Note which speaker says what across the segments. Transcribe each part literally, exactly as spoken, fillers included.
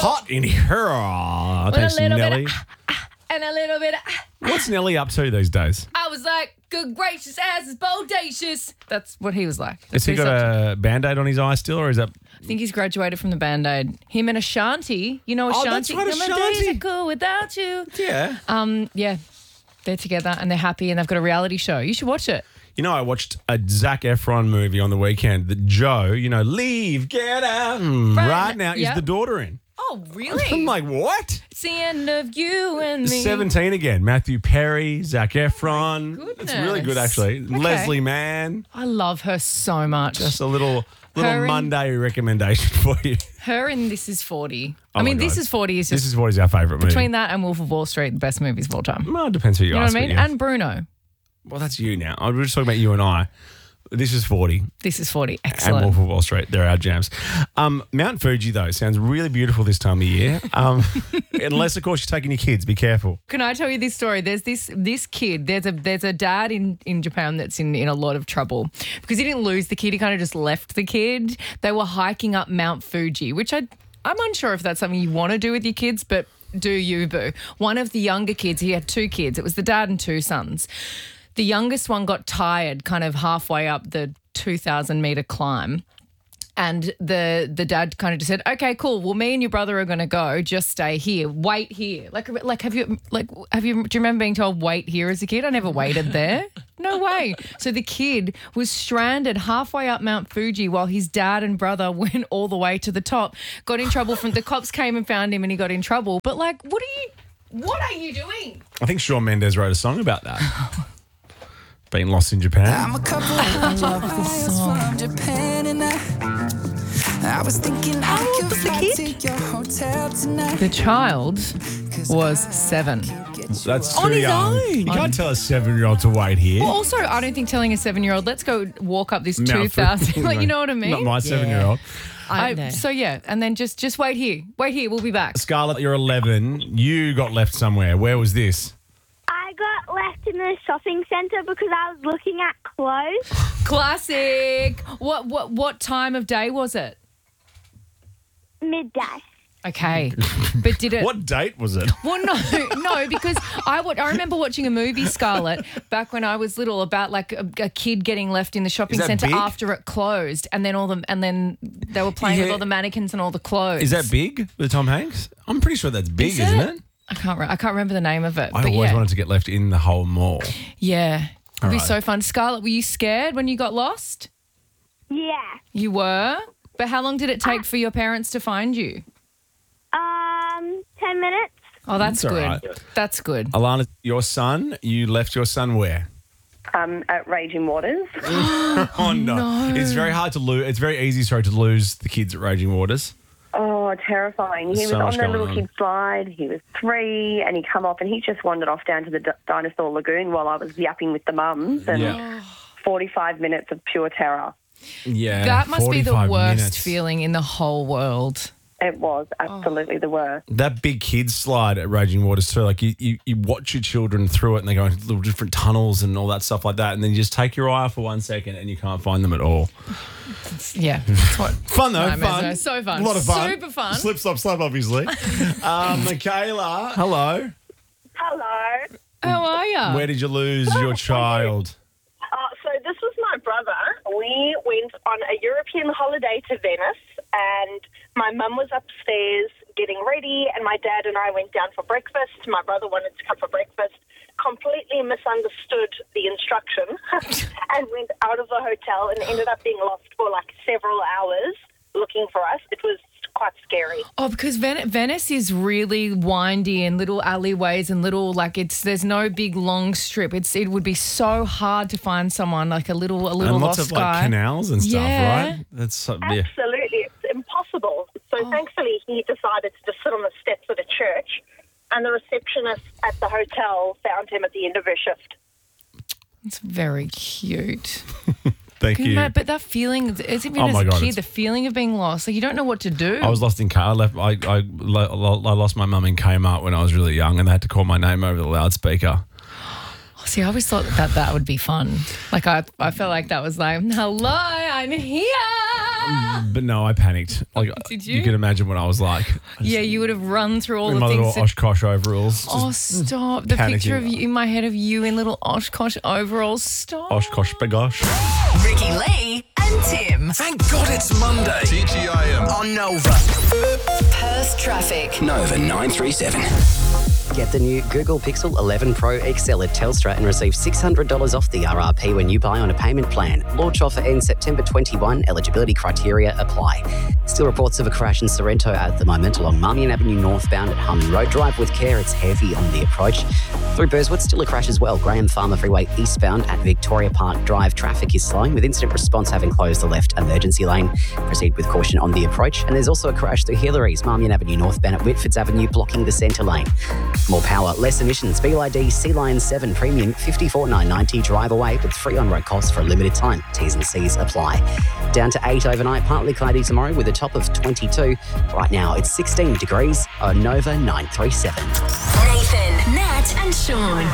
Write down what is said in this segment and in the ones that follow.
Speaker 1: hot in here. Thanks, Nelly.
Speaker 2: Bit of, and a little bit of,
Speaker 1: What's Nelly up to these days?
Speaker 2: I was like, good gracious, ass is bodacious. That's what he was like.
Speaker 1: Has he got a Band-Aid on his eye still, or is that...
Speaker 2: I think he's graduated from the Band-Aid. Him and Ashanti. You know Ashanti?
Speaker 1: Oh, that's right,
Speaker 2: No, my days are cool without you.
Speaker 1: Yeah.
Speaker 2: Um, yeah, they're together and they're happy and they've got a reality show. You should watch it.
Speaker 1: You know, I watched a Zac Efron movie on the weekend that Joe, you know, leave, get out, mm,
Speaker 2: Right,
Speaker 1: right now
Speaker 2: yep.
Speaker 1: is the daughter in.
Speaker 2: Oh, really?
Speaker 1: I'm like, what?
Speaker 2: It's the end of you and me.
Speaker 1: seventeen again. Matthew Perry, Zac Efron.
Speaker 2: Oh
Speaker 1: It's really good, actually.
Speaker 2: Okay.
Speaker 1: Leslie Mann.
Speaker 2: I love her so much.
Speaker 1: Just a little little
Speaker 2: Her in-
Speaker 1: Monday recommendation for you.
Speaker 2: Her in This Is forty.
Speaker 1: Oh
Speaker 2: I mean,
Speaker 1: my
Speaker 2: This
Speaker 1: God.
Speaker 2: Is forty is just
Speaker 1: This is what is our favourite movie.
Speaker 2: between that and Wolf of Wall Street, the best movies of all time.
Speaker 1: Well, it depends who you,
Speaker 2: You know what
Speaker 1: ask.
Speaker 2: I mean?
Speaker 1: but yeah.
Speaker 2: And Bruno.
Speaker 1: Well, that's you now. I was just talking about you and I. This is forty.
Speaker 2: This Is forty.
Speaker 1: And
Speaker 2: Excellent.
Speaker 1: Wolf of Wall Street. They're our jams. Um, Mount Fuji, though, sounds really beautiful this time of year. Um, unless, of course, you're taking your kids. Be careful.
Speaker 2: Can I tell you this story? There's this this kid. There's a there's a dad in, in Japan that's in, in a lot of trouble because he didn't lose the kid. He kind of just left the kid. They were hiking up Mount Fuji, which I I'm unsure if that's something you want to do with your kids, but do you, boo? One of the younger kids, he had two kids. It was the dad and two sons. The youngest one got tired kind of halfway up the two thousand metre climb. And the the dad kind of just said, okay, cool. Well, me and your brother are going to go. Just stay here. Wait here. Like, like have you, like, have you, do you remember being told wait here as a kid? I never waited there. No way. So the kid was stranded halfway up Mount Fuji while his dad and brother went all the way to the top, got in trouble from, the cops came and found him and he got in trouble. But like, what are you, what are you doing?
Speaker 1: I think Shawn Mendes wrote a song about that. Being lost in Japan.
Speaker 3: I'm a couple of miles from Japan and I, I was thinking I could fly to your hotel tonight.
Speaker 2: The child was seven.
Speaker 1: That's
Speaker 2: On
Speaker 1: too
Speaker 2: his
Speaker 1: young.
Speaker 2: own.
Speaker 1: You can't tell a seven-year-old to wait here.
Speaker 2: Well, also, I don't think telling a seven-year-old, let's go walk up this
Speaker 1: Mount
Speaker 2: two thousand,
Speaker 1: Fuji.
Speaker 2: like, you know what I mean?
Speaker 1: Not my seven-year-old.
Speaker 2: I,
Speaker 4: know.
Speaker 2: so, yeah, and then just just wait here. Wait here, we'll be back.
Speaker 1: Scarlett, you're eleven. You got left somewhere. Where was this?
Speaker 5: I got left in the shopping centre because I was looking at clothes.
Speaker 2: Classic. What what what time of day was it?
Speaker 5: Midday.
Speaker 2: Okay. But did it...
Speaker 1: What date was it?
Speaker 2: Well, no, no, because I, wa- I remember watching a movie, Scarlett, back when I was little, about like a, a kid getting left in the shopping
Speaker 1: Is that
Speaker 2: centre
Speaker 1: big?
Speaker 2: after it closed, and then all the and then they were playing with
Speaker 1: Yeah.
Speaker 2: all the mannequins and all the clothes.
Speaker 1: Is that big with Tom Hanks? I'm pretty sure that's big,
Speaker 2: Is
Speaker 1: isn't
Speaker 2: it?
Speaker 1: it?
Speaker 2: I can't. Re- I can't remember the name of it.
Speaker 1: I
Speaker 2: but
Speaker 1: always
Speaker 2: yeah.
Speaker 1: wanted to get left in the whole mall.
Speaker 2: Yeah, it'd be
Speaker 1: right.
Speaker 2: so fun. Scarlett, were you scared when you got lost?
Speaker 5: Yeah.
Speaker 2: You were. But how long did it take for your parents to find you?
Speaker 5: Um, ten minutes.
Speaker 2: Oh, that's
Speaker 1: That's all
Speaker 2: good.
Speaker 1: right.
Speaker 2: That's good.
Speaker 1: Alana, your son, you left your son where?
Speaker 6: Um, at Raging Waters.
Speaker 1: Oh, no. It's very hard to lose. It's very easy, sorry, to lose the kids at Raging Waters.
Speaker 6: Oh, terrifying. He
Speaker 1: There's
Speaker 6: was
Speaker 1: so
Speaker 6: on
Speaker 1: much
Speaker 6: the
Speaker 1: going
Speaker 6: little
Speaker 1: on.
Speaker 6: kid slide. He was three and he come off and he just wandered off down to the D- dinosaur lagoon while I was yapping with the mums and
Speaker 1: Yeah.
Speaker 6: forty-five minutes of pure terror.
Speaker 1: Yeah.
Speaker 2: That must be the
Speaker 1: forty-five
Speaker 2: worst
Speaker 1: minutes.
Speaker 2: feeling in the whole world.
Speaker 6: It was absolutely the worst.
Speaker 1: That big kids slide at Raging Waters too. Like you, you, you watch your children through it and they go into little different tunnels and all that stuff like that. And then you just take your eye off for one second and you can't find them at all.
Speaker 2: Yeah. That's what
Speaker 1: Fun though,
Speaker 2: nightmares
Speaker 1: fun.
Speaker 2: are. So fun.
Speaker 1: A lot of fun.
Speaker 2: Super fun.
Speaker 1: Slip, slop, slap, obviously. um, Michaela, hello.
Speaker 7: Hello.
Speaker 2: How are you?
Speaker 1: Where did you lose your child?
Speaker 7: Uh, so this was my brother. We went on a European holiday to Venice, and my mum was upstairs getting ready, and my dad and I went down for breakfast. My brother wanted to come for breakfast, completely misunderstood the instruction, and went out of the hotel and ended up being lost for like several hours looking for us. It was quite scary.
Speaker 2: Oh, because Ven- Venice is really windy and little alleyways and little, like, it's, there's no big long strip. It's It would be so hard to find someone, like a little, a little
Speaker 1: And lots
Speaker 2: lost
Speaker 1: of like
Speaker 2: guy.
Speaker 1: canals and stuff,
Speaker 2: Yeah.
Speaker 1: right? That's so- yeah.
Speaker 7: Absolutely. It's impossible. So thankfully he decided to just sit on the steps of the church, and the receptionist at the hotel found him at the end of her shift.
Speaker 2: It's very cute.
Speaker 1: Thank
Speaker 2: Can
Speaker 1: you.
Speaker 2: imagine- But that feeling, as even
Speaker 1: Oh
Speaker 2: as
Speaker 1: my
Speaker 2: a
Speaker 1: God,
Speaker 2: kid,
Speaker 1: it's-
Speaker 2: the feeling of being lost, like you don't know what to do.
Speaker 1: I was lost in car. I left. I, I, lo- I lost my mum in Kmart when I was really young, and they had to call my name over the loudspeaker.
Speaker 2: See, I always thought that that would be fun. Like I, I felt like that was like, hello, I'm here.
Speaker 1: But no, I panicked. Like,
Speaker 2: Did you?
Speaker 1: You can imagine what I was like.
Speaker 2: Yeah, you would have run through all
Speaker 1: In
Speaker 2: the
Speaker 1: my little
Speaker 2: things. that-
Speaker 1: Oshkosh overalls.
Speaker 2: oh,
Speaker 1: just
Speaker 2: stop. The picture
Speaker 1: panicking.
Speaker 2: of you in my head of you in little Oshkosh overalls. Stop.
Speaker 1: Oshkosh bagosh.
Speaker 4: Ricky Lee and Tim.
Speaker 8: Thank God it's Monday.
Speaker 9: T G I M.
Speaker 8: On Nova.
Speaker 4: Perth traffic.
Speaker 8: Nova nine three seven.
Speaker 10: Get the new Google Pixel eleven Pro X L at Telstra and receive six hundred dollars off the R R P when you buy on a payment plan. Launch offer ends September twenty-first. Eligibility criteria apply. Still reports of a crash in Sorrento at the moment along Marmion Avenue northbound at Harmon Road. Drive with care, it's heavy on the approach. Through Burswood, still a crash as well. Graham Farmer Freeway eastbound at Victoria Park Drive. Traffic is slowing with incident response having closed the left emergency lane. Proceed with caution on the approach. And there's also a crash through Hillary's, Marmion Avenue northbound at Whitfords Avenue, blocking the centre lane. More power, less emissions. B Y D Sea Lion seven Premium, fifty-four thousand nine hundred ninety. Drive away with free on-road costs for a limited time. T's and C's apply. Down to eight overnight, partly cloudy tomorrow with a top of twenty-two. Right now it's sixteen degrees on Nova nine three seven.
Speaker 4: Nathan, Nat and Sean.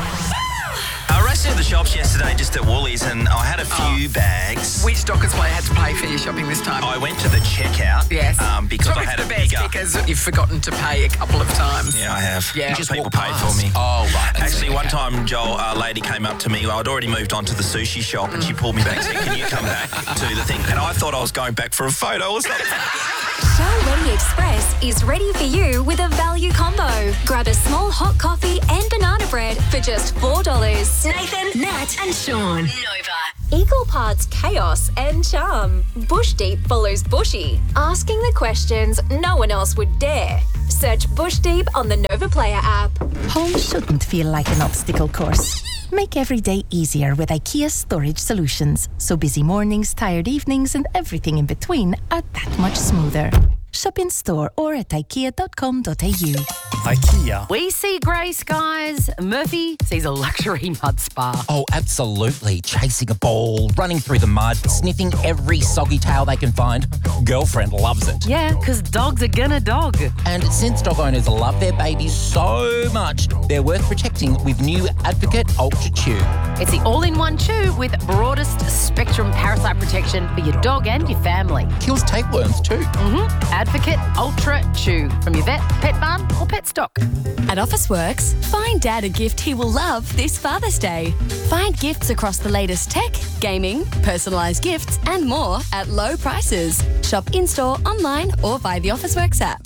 Speaker 11: I raced into the shops yesterday just at Woolies and I had a few
Speaker 12: Oh.
Speaker 11: bags.
Speaker 12: Which Dockers player had to pay for your shopping this time?
Speaker 11: I went to the checkout
Speaker 12: Yes.
Speaker 11: um, because
Speaker 12: Probably
Speaker 11: I had
Speaker 12: for
Speaker 11: a
Speaker 12: the best
Speaker 11: bigger...
Speaker 12: because you've forgotten to pay a couple of times.
Speaker 11: Yeah, I have.
Speaker 12: Yeah.
Speaker 11: Just
Speaker 12: Just
Speaker 11: people
Speaker 12: walk
Speaker 11: paid
Speaker 12: past.
Speaker 11: for me.
Speaker 8: Oh, right. that's
Speaker 11: Actually,
Speaker 8: it,
Speaker 11: one
Speaker 8: okay.
Speaker 11: time, Joel, a lady came up to me. I'd already moved on to the sushi shop and she pulled me back and said, can you come back to the thing? And I thought I was going back for a photo or something.
Speaker 13: Shell Ready Express is ready for you with a value combo. Grab a small hot coffee and banana bread for just four dollars.
Speaker 4: Nathan, Nat and Sean. Nova.
Speaker 13: Equal parts chaos and charm. Bush Deep follows Bushy, asking the questions no one else would dare. Search Bush Deep on the Nova Player app.
Speaker 14: Home shouldn't feel like an obstacle course. Make every day easier with IKEA storage solutions, so busy mornings, tired evenings, and everything in between are that much smoother. Shop in store or at ikea dot com dot a u.
Speaker 8: IKEA.
Speaker 15: We see grey skies. Murphy sees a luxury mud spa.
Speaker 16: Oh, absolutely. Chasing a ball, running through the mud, sniffing every soggy tail they can find. Girlfriend loves it.
Speaker 15: Yeah, because dogs are gonna dog.
Speaker 16: And since dog owners love their babies so much, they're worth protecting with new Advocate Ultra Chew.
Speaker 15: It's the all-in-one chew with broadest spectrum parasite protection for your dog and your family.
Speaker 16: Kills tapeworms too.
Speaker 15: Mm-hmm. Advocate Ultra Chew from your vet, pet barn or pet stock.
Speaker 17: At Officeworks, find Dad a gift he will love this Father's Day. Find gifts across the latest tech, gaming, personalised gifts and more at low prices. Shop in-store, online or via the Officeworks app.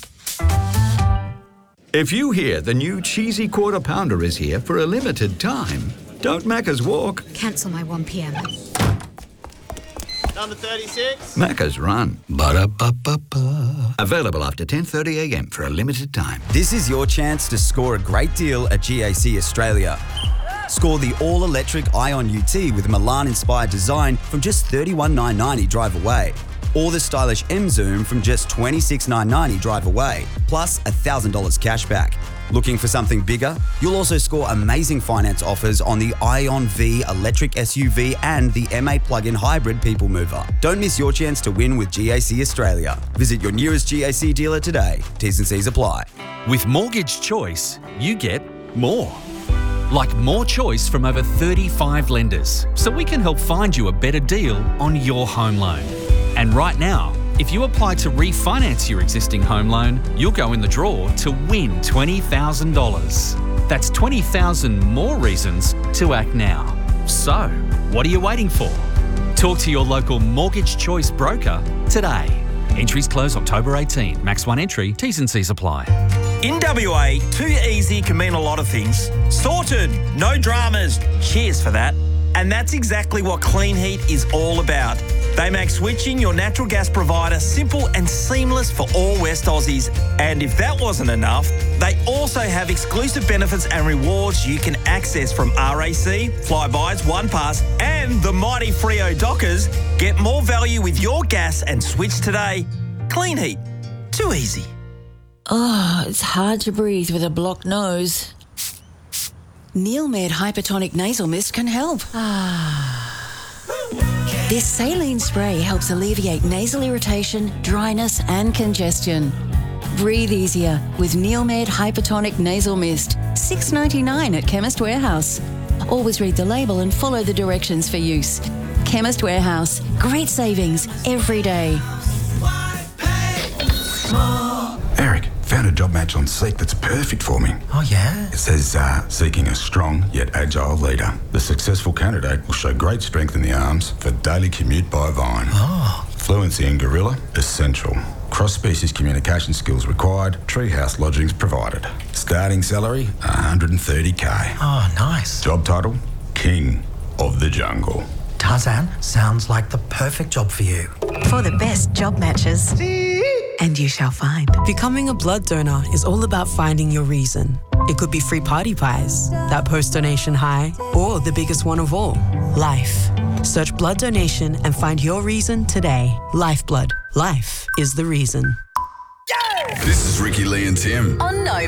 Speaker 18: If you hear the new cheesy quarter pounder is here for a limited time, don't Macca's walk,
Speaker 19: Cancel my one p.m.
Speaker 20: Number thirty-six.
Speaker 18: Macca's run. Ba-da-ba-ba-ba. Available after ten thirty a m for a limited time.
Speaker 21: This is your chance to score a great deal at G A C Australia. Score the all-electric Ion U T with Milan-inspired design from just thirty-one thousand nine hundred ninety drive away. Or the stylish M-Zoom from just twenty-six thousand nine hundred ninety drive away, plus one thousand dollars cash back. Looking for something bigger? You'll also score amazing finance offers on the Ion V electric S U V and the M A plug-in hybrid people mover. Don't miss your chance to win with G A C Australia. Visit your nearest G A C dealer today. T's and C's apply.
Speaker 22: With Mortgage Choice, you get more. Like more choice from over thirty-five lenders, so we can help find you a better deal on your home loan. And right now, if you apply to refinance your existing home loan, you'll go in the draw to win twenty thousand dollars. That's twenty thousand more reasons to act now. So, what are you waiting for? Talk to your local Mortgage Choice broker today. Entries close October eighteenth. Max one entry. T's and C's apply.
Speaker 11: In W A, too easy can mean a lot of things. Sorted, no dramas. Cheers for that. And that's exactly what Clean Heat is all about. They make switching your natural gas provider simple and seamless for all West Aussies. And if that wasn't enough, they also have exclusive benefits and rewards you can access from R A C, Flybys, OnePass, and the mighty Freo Dockers. Get more value with your gas and switch today. Clean Heat. Too easy.
Speaker 23: Oh, it's hard to breathe with a blocked nose. Neilmed Hypertonic Nasal Mist can help. This saline spray helps alleviate nasal irritation, dryness and congestion. Breathe easier with Neilmed Hypertonic Nasal Mist. six dollars ninety-nine at Chemist Warehouse. Always read the label and follow the directions for use. Chemist Warehouse. Great savings every day.
Speaker 9: Eric, found a job match on Seek that's perfect for me.
Speaker 19: Oh, yeah?
Speaker 9: It says, uh, seeking a strong yet agile leader. The successful candidate will show great strength in the arms for daily commute by Vine.
Speaker 19: Oh.
Speaker 9: Fluency in Gorilla, essential. Cross-species communication skills required. Treehouse lodgings provided. Starting salary, one hundred thirty K.
Speaker 19: Oh, nice.
Speaker 9: Job title, King of the Jungle.
Speaker 19: Tarzan, sounds like the perfect job for you.
Speaker 20: For the best job matches. And you shall find.
Speaker 24: Becoming a blood donor is all about finding your reason. It could be free party pies, that post-donation high, or the biggest one of all, life. Search blood donation and find your reason today. Lifeblood. Life is the reason.
Speaker 18: This is Ricky Lee and Tim.
Speaker 4: On Nova.